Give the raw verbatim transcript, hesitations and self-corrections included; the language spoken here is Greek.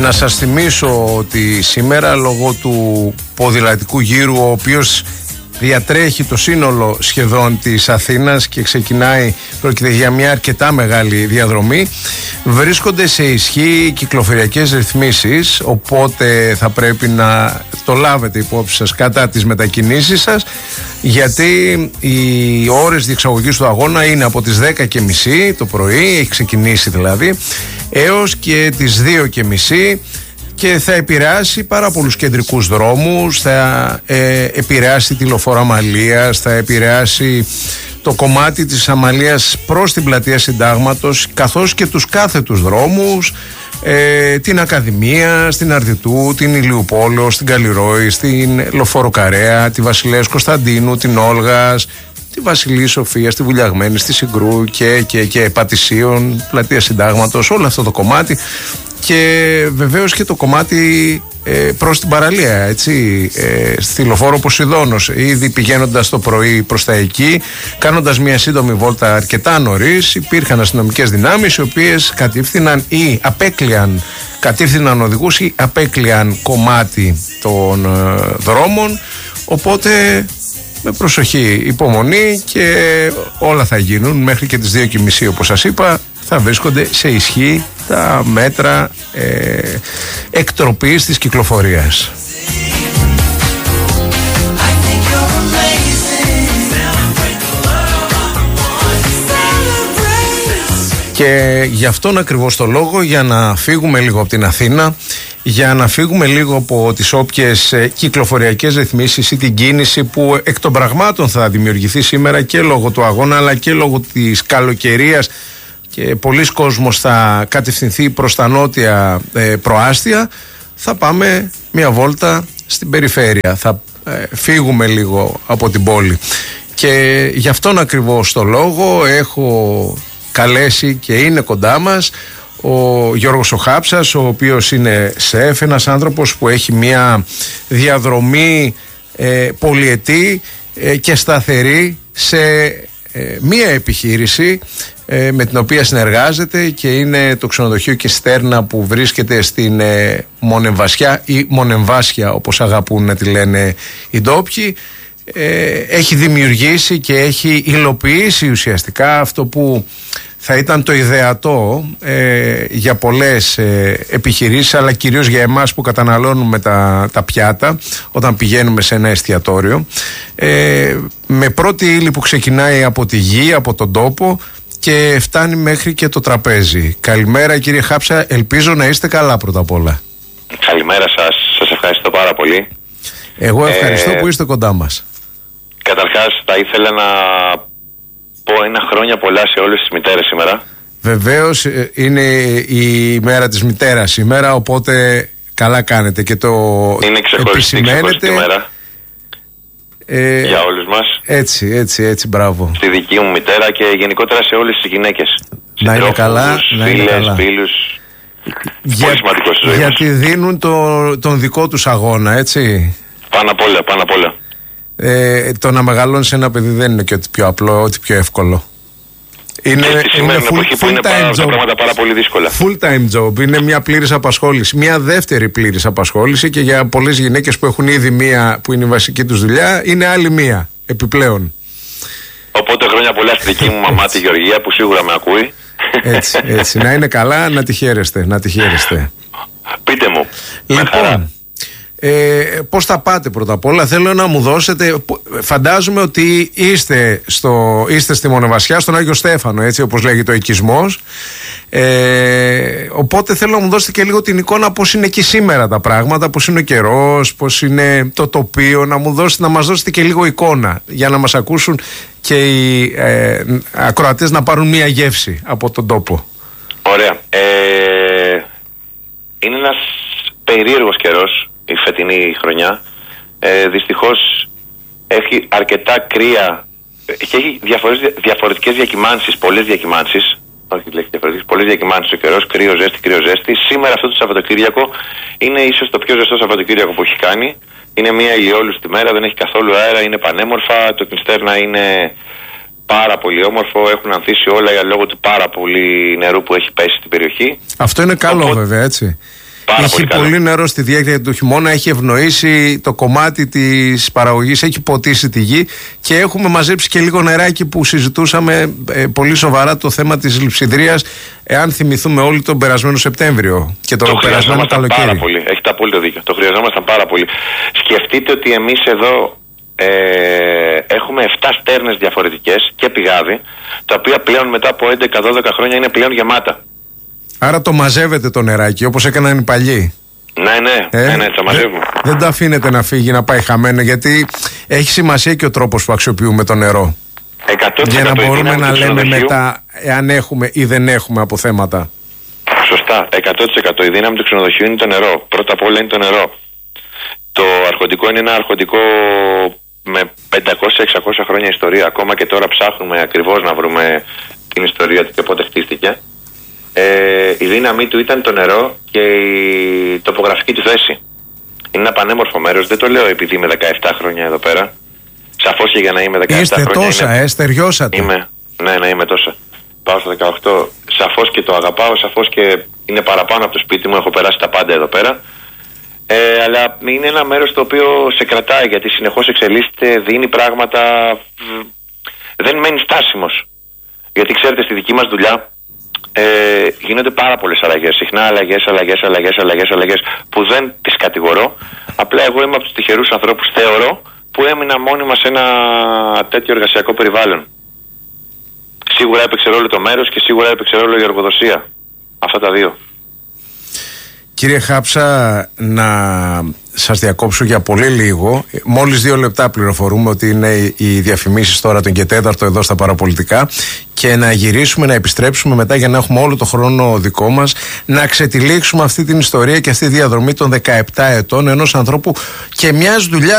Να σας θυμίσω ότι σήμερα λόγω του ποδηλατικού γύρου, ο οποίος διατρέχει το σύνολο σχεδόν της Αθήνας και ξεκινάει, πρόκειται για μια αρκετά μεγάλη διαδρομή, βρίσκονται σε ισχύ κυκλοφοριακές ρυθμίσεις, οπότε θα πρέπει να το λάβετε υπόψη σας κατά τις μετακινήσεις σας, γιατί οι ώρες διεξαγωγής του αγώνα είναι από τις δέκα και μισή το πρωί, έχει ξεκινήσει δηλαδή, έως και τις δύο και μισή, και θα επηρεάσει πάρα πολλούς κεντρικούς δρόμους, θα ε, επηρεάσει τη λεωφόρο Αμαλίας, θα επηρεάσει το κομμάτι της Αμαλίας προς την πλατεία Συντάγματος, καθώς και τους κάθετους δρόμους, ε, την Ακαδημία, στην Αρδιτού, την Ηλιουπόλεω, στην Καλλιρόη, στην Λεωφόρο Καρέα, τη Βασιλέως Κωνσταντίνου, την Όλγας, τη Βασιλή Σοφία, στη Βουλιαγμένη, στη Συγκρού και, και, και Πατησίων, πλατεία Συντάγματος, όλο αυτό το κομμάτι. Και βεβαίως και το κομμάτι ε, προς την παραλία, έτσι, ε, στη λεωφόρο Ποσειδώνος, ήδη πηγαίνοντας το πρωί προς τα εκεί, κάνοντας μια σύντομη βόλτα αρκετά νωρίς, υπήρχαν αστυνομικές δυνάμεις οι οποίες κατήφθηναν ή απέκλειαν, κατήφθηναν οδηγούς ή απέκλειαν κομμάτι των ε, δρόμων, οπότε με προσοχή, υπομονή, και όλα θα γίνουν μέχρι και τις δύο και μισή, όπως σας είπα. Θα βρίσκονται σε ισχύ τα μέτρα ε, εκτροπής της κυκλοφορίας. Και γι' αυτόν ακριβώς το λόγο, για να φύγουμε λίγο από την Αθήνα, για να φύγουμε λίγο από τις όποιες κυκλοφοριακές ρυθμίσεις ή την κίνηση που εκ των πραγμάτων θα δημιουργηθεί σήμερα και λόγω του αγώνα αλλά και λόγω της καλοκαιρίας, και πολλοί κόσμος θα κατευθυνθεί προς τα νότια ε, προάστια, θα πάμε μια βόλτα στην περιφέρεια, θα ε, φύγουμε λίγο από την πόλη. Και γι' αυτόν ακριβώς το λόγο έχω καλέσει και είναι κοντά μας ο Γιώργος ο Χάψας, ο οποίος είναι σεφ, ένας άνθρωπος που έχει μια διαδρομή ε, πολυετή ε, και σταθερή σε ε, μια επιχείρηση ε, με την οποία συνεργάζεται, και είναι το ξενοδοχείο Κιστέρνα που βρίσκεται στην ε, Μονεμβασιά ή Μονεμβάσια, όπως αγαπούν να τη λένε οι ντόπιοι. Ε, έχει δημιουργήσει και έχει υλοποιήσει ουσιαστικά αυτό που θα ήταν το ιδεατό ε, για πολλές ε, επιχειρήσεις, αλλά κυρίως για εμάς που καταναλώνουμε τα, τα πιάτα όταν πηγαίνουμε σε ένα εστιατόριο, ε, με πρώτη ύλη που ξεκινάει από τη γη, από τον τόπο, και φτάνει μέχρι και το τραπέζι. Καλημέρα κύριε Χάψα, ελπίζω να είστε καλά πρώτα απ' όλα. Καλημέρα σας, σας ευχαριστώ πάρα πολύ. Εγώ ευχαριστώ ε, που είστε κοντά μας. Καταρχάς θα ήθελα να πω ένα χρόνια πολλά σε όλες τις μητέρες σήμερα. Βεβαίως είναι η μέρα της μητέρας σήμερα, οπότε καλά κάνετε και το είναι επισημαίνετε μέρα ε, για όλους μας. Έτσι, έτσι, έτσι, μπράβο. Στη δική μου μητέρα και γενικότερα σε όλες τις γυναίκες. Να είναι καλά, να είναι φίλες, καλά. Φίλους. Για, πολύ σημαντικό στη ζωή γιατί μας. Δίνουν το, τον δικό τους αγώνα, έτσι. Πάνω απ' όλα, πάνω απ' όλα. Ε, το να μεγαλώνει ένα παιδί δεν είναι και ότι πιο απλό, ότι πιο εύκολο. Είναι, είναι full, full είναι time job. Πράγματα πάρα πολύ δύσκολα. Full time job. Είναι μια πλήρης απασχόληση. Μια δεύτερη πλήρης απασχόληση, και για πολλές γυναίκες που έχουν ήδη μία που είναι η βασική τους δουλειά, είναι άλλη μία επιπλέον. Οπότε χρόνια πολλά στη δική μου μαμά τη Γεωργία, που σίγουρα με ακούει. Έτσι, έτσι. Να είναι καλά, να τη χαίρεστε. Να τη χαίρεστε. Πείτε μου. Λοιπόν, Ε, πώς θα πάτε πρώτα απ' όλα? Θέλω να μου δώσετε, φαντάζομαι ότι είστε, στο, είστε στη Μονεβασιά, στον Άγιο Στέφανο, έτσι όπως λέγει το οικισμός, ε, οπότε θέλω να μου δώσετε και λίγο την εικόνα πώς είναι εκεί σήμερα τα πράγματα, πώς είναι ο καιρός, πώς είναι το τοπίο, να, μου δώσετε, να μας δώσετε και λίγο εικόνα για να μας ακούσουν και οι ε, ακροατές να πάρουν μία γεύση από τον τόπο. Ωραία. Ε, είναι ένας περίεργος καιρός η φετινή χρονιά. Ε, δυστυχώς έχει αρκετά κρύα και έχει διαφορετικές διακυμάνσεις, πολλές διακυμάνσεις. Όχι διαφορετικές, πολλές διακυμάνσεις ο καιρός, κρύο ζέστη, κρύο ζέστη. Σήμερα αυτό το Σαββατοκύριακο είναι ίσως το πιο ζεστό Σαββατοκύριακο που έχει κάνει. Είναι μια ηλιόλουστη μέρα, δεν έχει καθόλου αέρα, είναι πανέμορφα. Το Κιστέρνα είναι πάρα πολύ όμορφο, έχουν ανθίσει όλα λόγω του πάρα πολύ νερού που έχει πέσει στην περιοχή. Αυτό είναι καλό. Οπότε, βέβαια, έτσι. Πάρα έχει πολύ, πολύ νερό στη διάρκεια του χειμώνα, έχει ευνοήσει το κομμάτι της παραγωγής, έχει ποτίσει τη γη και έχουμε μαζέψει και λίγο νεράκι που συζητούσαμε ε, πολύ σοβαρά το θέμα της λειψιδρίας, εάν θυμηθούμε όλοι τον περασμένο Σεπτέμβριο και το, το περασμένο καλοκαίρι. Πάρα πολύ. Έχετε απόλυτο δίκιο. Το χρειαζόμασταν πάρα πολύ. Σκεφτείτε ότι εμείς εδώ ε, έχουμε επτά στέρνες διαφορετικές και πηγάδι, τα οποία πλέον μετά από έντεκα δώδεκα χρόνια είναι πλέον γεμάτα. Άρα το μαζεύετε το νεράκι όπως έκαναν οι παλιοί. Ναι, ναι, ε, ναι, ναι, το μαζεύουμε. Δεν, δεν το αφήνετε να φύγει, να πάει χαμένο, γιατί έχει σημασία και ο τρόπος που αξιοποιούμε το νερό. εκατό τοις εκατό. Για να μπορούμε να λέμε μετά εάν έχουμε ή δεν έχουμε αποθέματα. Σωστά, εκατό τοις εκατό. Η δύναμη του ξενοδοχείου είναι το νερό. Πρώτα απ' όλα είναι το νερό. Το αρχοντικό είναι ένα αρχοντικό με πεντακόσια εξακόσια χρόνια ιστορία. Ακόμα και τώρα ψάχνουμε ακριβώς να βρούμε την ιστορία του και πότε χτίστηκε. Ε, η δύναμή του ήταν το νερό και η τοπογραφική του θέση. Είναι ένα πανέμορφο μέρος. Δεν το λέω επειδή είμαι δεκαεπτά χρόνια εδώ πέρα. Σαφώς και για να είμαι δεκαεπτά Είστε χρόνια. Είστε τόσα, είναι... ε, στεριώσατε. Είμαι, ναι, ναι, είμαι τόσα. Πάω στα δεκαοκτώ. Σαφώς και το αγαπάω, σαφώς και είναι παραπάνω από το σπίτι μου. Έχω περάσει τα πάντα εδώ πέρα. Ε, αλλά είναι ένα μέρος το οποίο σε κρατάει, γιατί συνεχώς εξελίσσεται, δίνει πράγματα. Δεν μένει στάσιμος. Γιατί ξέρετε, στη δική μας δουλειά ε, γίνονται πάρα πολλές αλλαγές. Συχνά αλλαγές, αλλαγές, αλλαγές, αλλαγές, αλλαγές που δεν τις κατηγορώ. Απλά εγώ είμαι από τους τυχερούς ανθρώπους, θεωρώ, που έμεινα μόνιμα σε ένα τέτοιο εργασιακό περιβάλλον. Σίγουρα έπαιξε ρόλο το μέρος και σίγουρα έπαιξε ρόλο η εργοδοσία. Αυτά τα δύο. Κύριε Χάψα, να σας διακόψω για πολύ λίγο. Μόλις δύο λεπτά πληροφορούμε ότι είναι οι διαφημίσεις τώρα τον και τέταρτο εδώ στα παραπολιτικά, και να γυρίσουμε, να επιστρέψουμε μετά για να έχουμε όλο το χρόνο δικό μας, να ξετυλίξουμε αυτή την ιστορία και αυτή τη διαδρομή των δεκαεπτά ετών ενός ανθρώπου και μιας δουλειάς